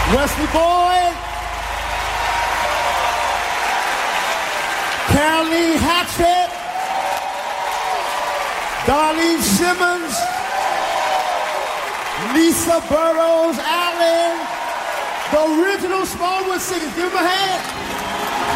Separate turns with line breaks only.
Wesley Boyd, Caroline Hatchett, Darlene Simmons, Lisa Burroughs Allen, the original Smallwood Singers. Give them a hand.